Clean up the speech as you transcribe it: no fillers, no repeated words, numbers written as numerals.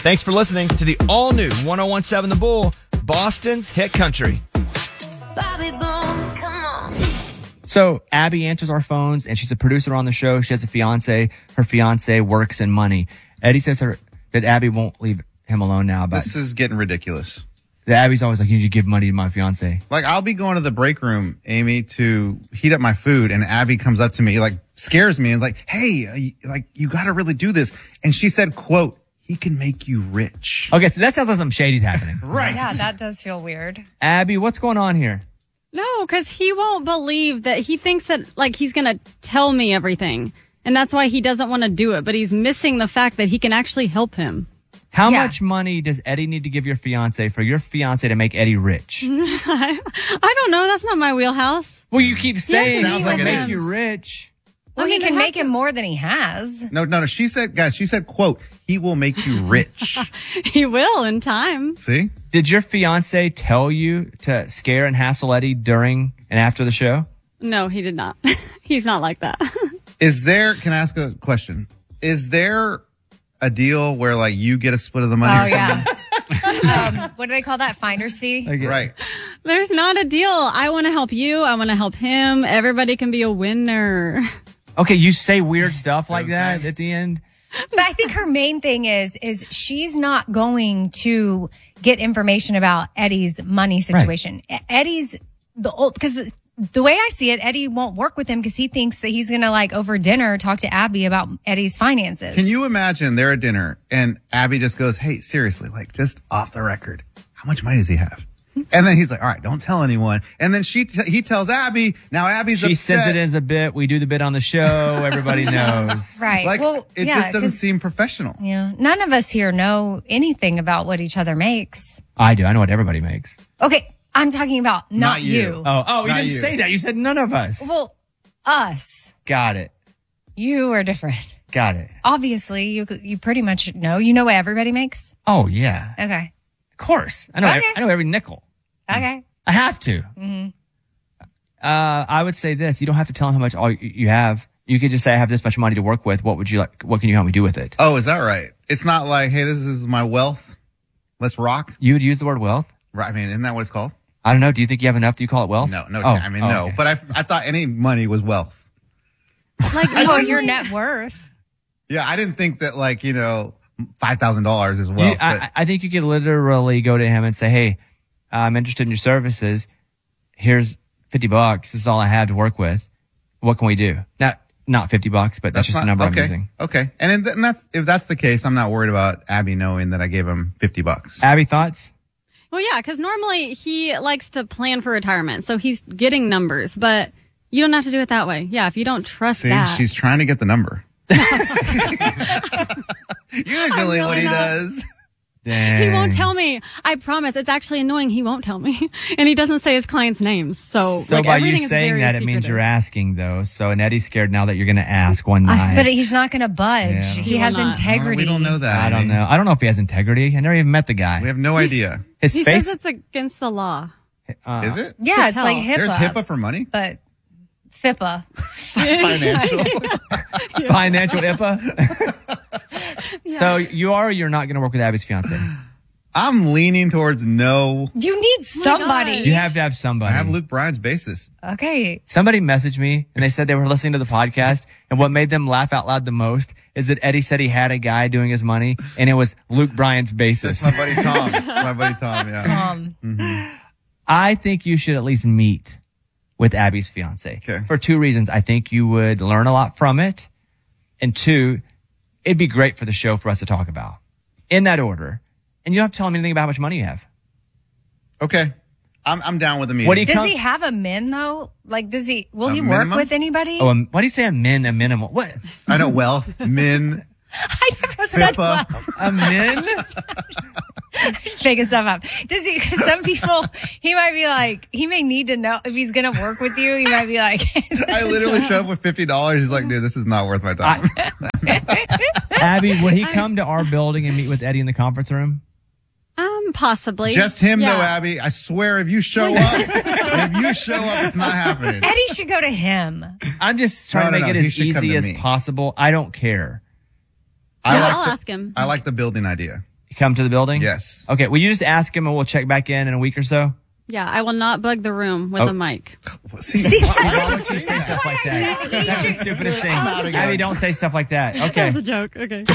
Thanks for listening to the all-new 101.7 The Bull, Boston's hit country. Bobby Bones, come on. So Abby answers our phones, and she's a producer on the show. She has a fiance. Her fiance works in money. Eddie says that Abby won't leave him alone now. But This is getting ridiculous. Abby's always like, you need to give money to my fiance. Like, I'll be going to the break room, Amy, to heat up my food, and Abby comes up to me, like, scares me, and is like, hey, you got to really do this. And she said, quote, he can make you rich. Okay, so that sounds like something shady's happening. Right. Yeah, that does feel weird. Abby, what's going on here? No, because he won't believe that. He thinks that, like, he's going to tell me everything. And that's why he doesn't want to do it. But he's missing the fact that he can actually help him. How much money does Eddie need to give your fiance for your fiance to make Eddie rich? I don't know. That's not my wheelhouse. Well, you keep saying Sounds he like will it make is. you rich. Well, he can make him more than he has. No. She said, quote, he will make you rich. He will in time. See? Did your fiance tell you to scare and hassle Eddie during and after the show? No, he did not. He's not like that. Can I ask a question? Is there a deal where, like, you get a split of the money? Oh, yeah. What do they call that? Finder's fee? Okay. Right. There's not a deal. I want to help you. I want to help him. Everybody can be a winner. Okay, you say weird stuff like that at the end. But I think her main thing is she's not going to get information about Eddie's money situation. Right. Eddie's because the way I see it, Eddie won't work with him because he thinks that he's going to, like, over dinner talk to Abby about Eddie's finances. Can you imagine they're at dinner and Abby just goes, hey, seriously, like, just off the record, how much money does he have? And then he's like, all right, don't tell anyone. And then he tells Abby. Now Abby's upset. She sends it as a bit. We do the bit on the show. Everybody knows. Right. Like, well, it just doesn't seem professional. Yeah. None of us here know anything about what each other makes. I do. I know what everybody makes. Okay. I'm talking about not you. Oh, you Not didn't you. say that. You said none of us. Well, us. Got it. You are different. Got it. Obviously, you pretty much know. You know what everybody makes? Oh, yeah. Okay. Of course. I know. Okay. I know every nickel. Okay. I have to. Mm-hmm. I would say this. You don't have to tell him how much all you have. You could just say, I have this much money to work with. What would you like? What can you help me do with it? Oh, is that right? It's not like, hey, this is my wealth. Let's rock. You would use the word wealth? Right. I mean, isn't that what it's called? I don't know. Do you think you have enough? Do you call it wealth? No. Oh, No. okay. But I thought any money was wealth. Like, well, your net worth. Yeah. I didn't think that, like, $5,000 is wealth. I think you could literally go to him and say, hey, I'm interested in your services. Here's $50. This is all I have to work with. What can we do? Not $50, but that's just the number I'm using. Okay. And if that's the case, I'm not worried about Abby knowing that I gave him $50. Abby, thoughts? Well, yeah, because normally he likes to plan for retirement. So he's getting numbers, but you don't have to do it that way. Yeah, if you don't trust See, that. she's trying to get the number. Usually what he does. Dang. He won't tell me. I promise. It's actually annoying. He won't tell me. And he doesn't say his clients' names. So by you everything is saying very that, it means secretive. you're asking, though. So, and Eddie's scared now that you're going to ask one night. But he's not going to budge. Yeah. He He has will not. integrity. We don't know that. I don't know. I don't know if he has integrity. I never even met the guy. We have no idea. His He face. says it's against the law. Is it? Yeah, To it's tell. like HIPAA. There's HIPAA for money? But FIPA. Financial. Financial IPA. So you are or you're not going to work with Abby's fiance? I'm leaning towards no. You need somebody. You have to have somebody. I have Luke Bryan's basis. Okay. Somebody messaged me and they said they were listening to the podcast, and what made them laugh out loud the most is that Eddie said he had a guy doing his money, and it was Luke Bryan's bassist. My buddy Tom. Yeah. I think you should at least meet with Abby's fiance. Okay. For two reasons. I think you would learn a lot from it, and two, it'd be great for the show for us to talk about. In that order. And you don't have to tell him anything about how much money you have. Okay. I'm down with the meeting. What do you Does he have a min though? Like, will he work minimum? with anybody? What do you say a minimal? What? I know wealth, min, I never said HIPAA. well. A min? Just making stuff up. Does he? Because some people, he might be like, he may need to know if he's going to work with you. He might be like, I literally show up with $50. He's like, dude, this is not worth my time. Abby, would he come to our building and meet with Eddie in the conference room? Possibly. Just him Yeah. though, Abby. I swear if you show up, it's not happening. Eddie should go to him. I'm just trying No, to make no, it he as should come easy to as me. possible. I don't care. Yeah, I'll ask him. I like the building idea. come to the building? Yes. Okay. Will you just ask him and we'll check back in a week or so? Yeah, I will not bug the room with a mic. See, Why would you say stuff like that? That's the stupidest thing. I'm out again. Abby, don't say stuff like that. Okay. That's a joke. Okay.